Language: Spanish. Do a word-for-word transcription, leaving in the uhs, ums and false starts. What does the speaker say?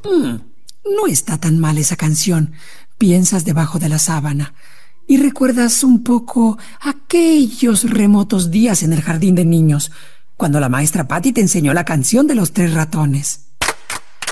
Mm, no está tan mal esa canción. Piensas debajo de la sábana y recuerdas un poco aquellos remotos días en el jardín de niños, cuando la maestra Patty te enseñó la canción de los tres ratones.